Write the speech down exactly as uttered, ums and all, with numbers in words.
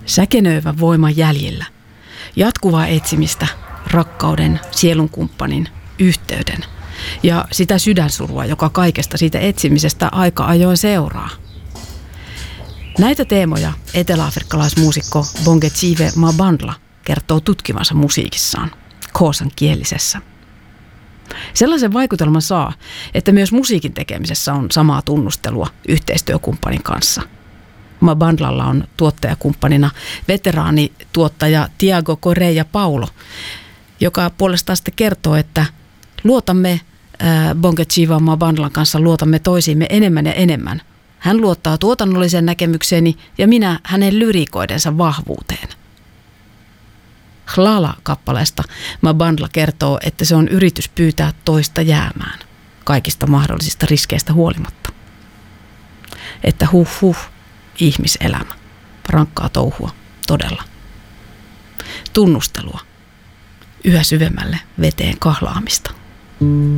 Säkenöivän voiman jäljillä. Jatkuvaa etsimistä, rakkauden, sielunkumppanin, yhteyden ja sitä sydänsurua, joka kaikesta siitä etsimisestä aika ajoin seuraa. Näitä teemoja eteläafrikkalaismuusikko Bongetjive Mabandla kertoo tutkivansa musiikissaan, Xhosan kielisessä. Sellaisen vaikutelman saa, että myös musiikin tekemisessä on samaa tunnustelua yhteistyökumppanin kanssa. Mabandlalla on tuottajakumppanina veteraanituottaja Tiago Correia Paulo, joka puolestaan sitten kertoo, että luotamme äh, Bongetjive Mabandlan kanssa luotamme toisiimme enemmän ja enemmän. Hän luottaa tuotannolliseen näkemykseeni ja minä hänen lyriikoidensa vahvuuteen. Hlala-kappaleesta Mabandla kertoo, että se on yritys pyytää toista jäämään kaikista mahdollisista riskeistä huolimatta. Että huh huh, ihmiselämä, rankkaa touhua, todella. Tunnustelua, yhä syvemmälle veteen kahlaamista.